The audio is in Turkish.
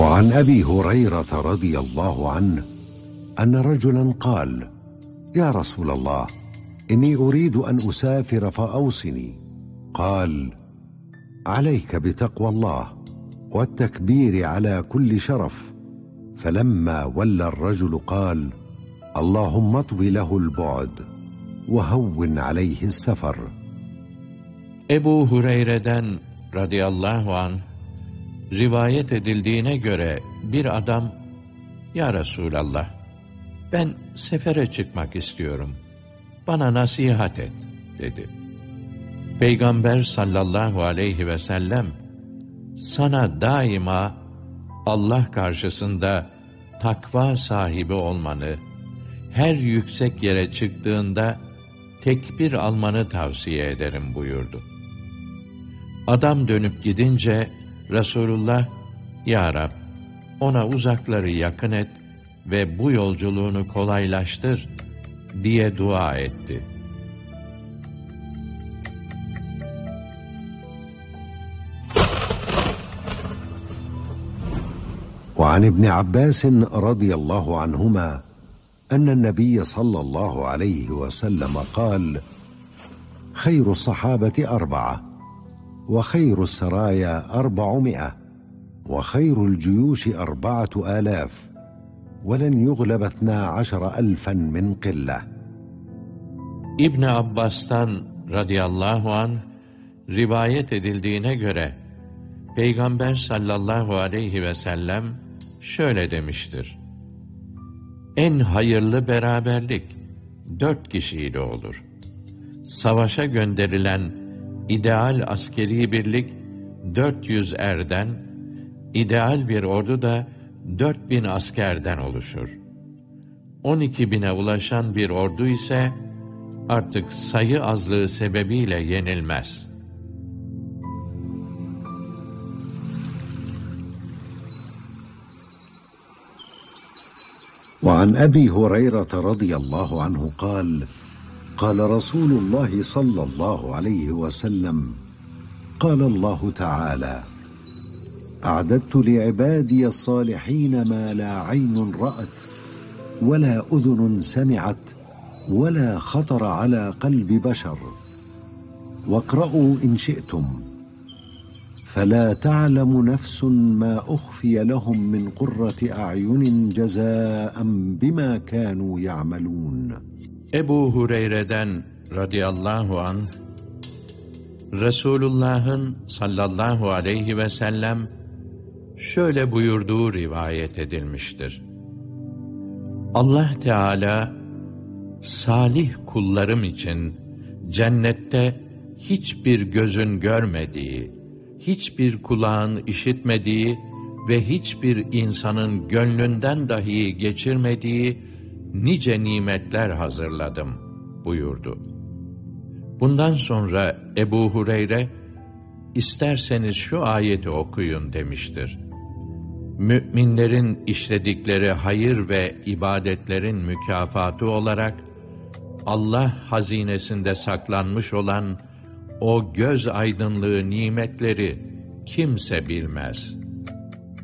وعن أبي هريرة رضي الله عنه أن رجلا قال: يا رسول الله، إني أريد أن أسافر فأوصني. قال: عليك بتقوى الله والتكبير على كل شرف. فلما ولى الرجل قال: اللهم اطوِ له البعد وهون عليه السفر. Ebu Hureyre'den radıyallahu anh rivayet edildiğine göre bir adam, "Ya Resulallah, ben sefere çıkmak istiyorum. Bana nasihat et," dedi. Peygamber sallallahu aleyhi ve sellem, "Sana daima Allah karşısında takva sahibi olmanı, her yüksek yere çıktığında tekbir almanı tavsiye ederim," buyurdu. Adam dönüp gidince Resulullah, "Ya Rab, ona uzakları yakın et ve bu yolculuğunu kolaylaştır," diye dua etti. وعن ابن عباس رضي الله عنهما أن النبي صلى الله عليه وسلم قال: خير الصحابة 4، وخير السرايا 400، وخير الجيوش 4000، ولن يغلب 12,000 من قلة. İbn Abbas'tan radıyallahu anh rivayet edildiğine göre Peygamber sallallahu aleyhi ve sellem şöyle demiştir: "En hayırlı beraberlik 4 kişiyle olur. Savaşa gönderilen ideal askeri birlik 400 erden, ideal bir ordu da 4000 askerden oluşur. 12.000'e ulaşan bir ordu ise artık sayı azlığı sebebiyle yenilmez." وعن أبي هريرة رضي الله عنه قال: قال رسول الله صلى الله عليه وسلم: قال الله تعالى: أعددت لعبادي الصالحين ما لا عين رأت ولا أذن سمعت ولا خطر على قلب بشر. واقرأوا إن شئتم: فلا تعلم نفس ما أخفي لهم من قرة أعين جزاء بما كانوا يعملون. Ebu Hureyre'den radıyallahu anh, Resulullah'ın sallallahu aleyhi ve sellem şöyle buyurduğu rivayet edilmiştir: Allah Teala, salih kullarım için cennette hiçbir gözün görmediği, hiçbir kulağın işitmediği ve hiçbir insanın gönlünden dahi geçirmediği nice nimetler hazırladım buyurdu. Bundan sonra Ebu Hureyre, "İsterseniz şu ayeti okuyun," demiştir. Müminlerin işledikleri hayır ve ibadetlerin mükafatı olarak Allah hazinesinde saklanmış olan o göz aydınlığı nimetleri kimse bilmez.